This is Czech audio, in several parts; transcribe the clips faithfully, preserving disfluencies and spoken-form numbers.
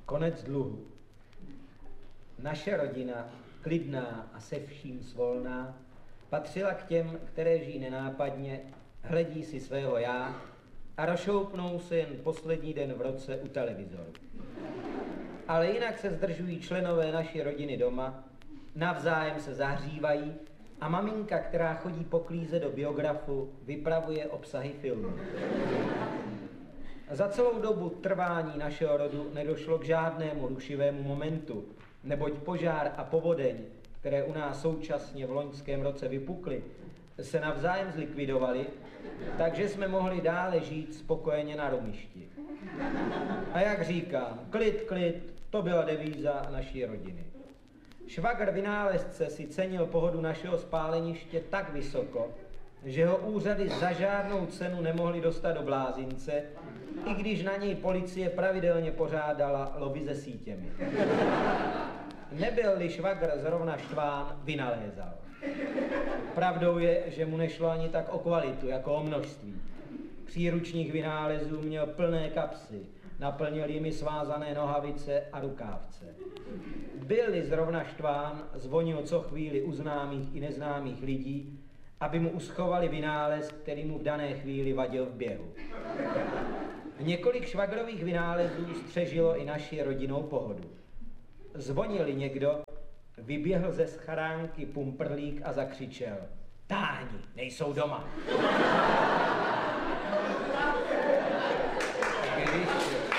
Konec dluhu. Naše rodina, klidná a se vším svolná, patřila k těm, které žijí nenápadně, hledí si svého já a rozšoupnou se jen poslední den v roce u televizoru. Ale jinak se zdržují členové naší rodiny doma, navzájem se zahřívají a maminka, která chodí poklízet do biografu, vypravuje obsahy filmu. Za celou dobu trvání našeho rodu nedošlo k žádnému rušivému momentu, neboť požár a povodeň, které u nás současně v loňském roce vypukly, se navzájem zlikvidovaly, takže jsme mohli dále žít spokojeně na Romišti. A jak říkám, klid, klid, to byla devíza naší rodiny. Švagr vynálezce si cenil pohodu našeho spáleniště tak vysoko, že ho úřady za žádnou cenu nemohli dostat do blázince, i když na něj policie pravidelně pořádala lobby se sítěmi. Nebyl-li švagr zrovna štván, vynalézal. Pravdou je, že mu nešlo ani tak o kvalitu, jako o množství. Příručních vynálezů měl plné kapsy, naplnil jimi svázané nohavice a rukávce. Byl-li zrovna štván, zvonil co chvíli u známých i neznámých lidí, aby mu uschovali vynález, který mu v dané chvíli vadil v běhu. Několik švagrových vynálezů střežilo i naši rodinnou pohodu. Zvonil-li někdo, vyběhl ze schránky pumprlík a zakřičel: Táni, nejsou doma. Když,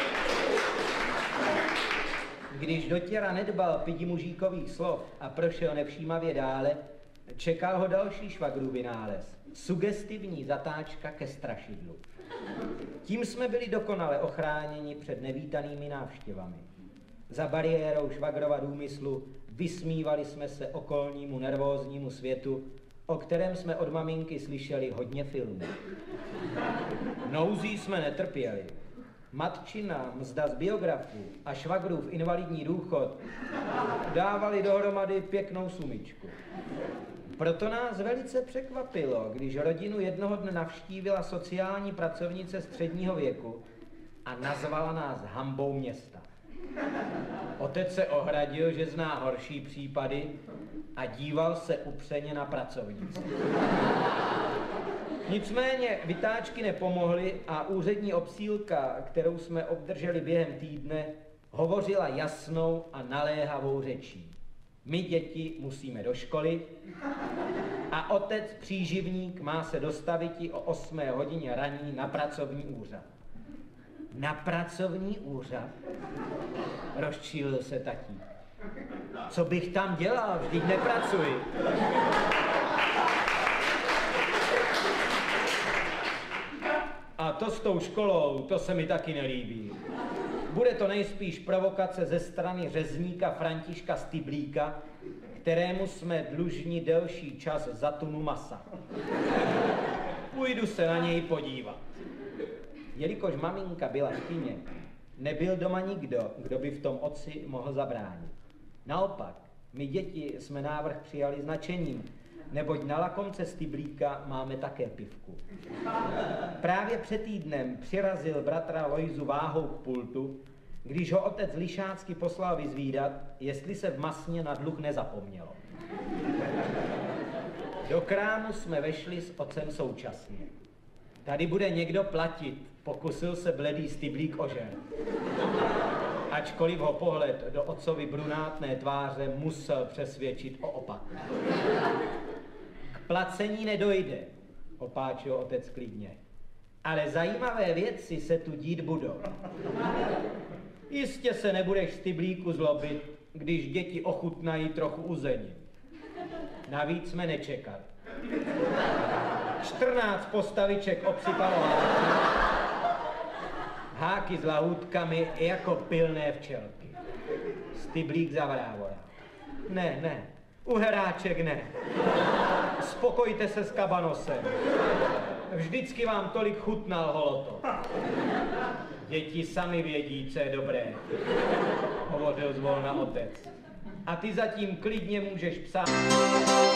když dotěra nedbal pidi mužíkových slov a prošel nevšímavě dále, čekal ho další švagrův vynález. Sugestivní zatáčka ke strašidlu. Tím jsme byli dokonale ochráněni před nevítanými návštěvami. Za bariérou švagrova důmyslu vysmívali jsme se okolnímu nervóznímu světu, o kterém jsme od maminky slyšeli hodně filmů. Nouzí jsme netrpěli. Matčina mzda z biografu a švagrův invalidní důchod dávali dohromady pěknou sumičku. Proto nás velice překvapilo, když rodinu jednoho dne navštívila sociální pracovnice středního věku a nazvala nás hanbou města. Otec se ohradil, že zná horší případy a díval se upřeně na pracovnici. Nicméně vytáčky nepomohly a úřední obsílka, kterou jsme obdrželi během týdne, hovořila jasnou a naléhavou řečí. My děti musíme do školy a otec příživník má se dostaviti o osmé hodině raní na pracovní úřad. Na pracovní úřad? Rozčílil se tatík. Co bych tam dělal? Vždyť nepracuji. A to s tou školou, to se mi taky nelíbí. Bude to nejspíš provokace ze strany řezníka Františka Styblíka, kterému jsme dlužni delší čas za tunu masa. Půjdu se na něj podívat. Jelikož maminka byla v kině, nebyl doma nikdo, kdo by v tom otci mohl zabránit. Naopak, my děti jsme návrh přijali s nadšením, neboť na lakomce Styblíka máme také pivku. Právě před týdnem přirazil bratra Lojzu váhou k pultu, když ho otec lišácky poslal vyzvídat, jestli se v masně na dluh nezapomnělo. Do krámu jsme vešli s otcem současně. Tady bude někdo platit, pokusil se bledý Styblík o žert. Ačkoliv ho pohled do otcovy brunátné tváře musel přesvědčit o opaku. K placení nedojde, opáčil otec klidně, ale zajímavé věci se tu dít budou. Jistě se nebudeš Styblíku zlobit, když děti ochutnají trochu uzení. Navíc jsme nečekali. čtrnáct postaviček obsypalo háky, háky s lahůdkami jako pilné včelky. Styblík zavrávorá. Ne, ne, uheráček ne. Spokojte se s kabanosem. Vždycky vám tolik chutnal holoto. Děti sami vědí, co je dobré, hovořil zvolna otec. A ty zatím klidně můžeš psát.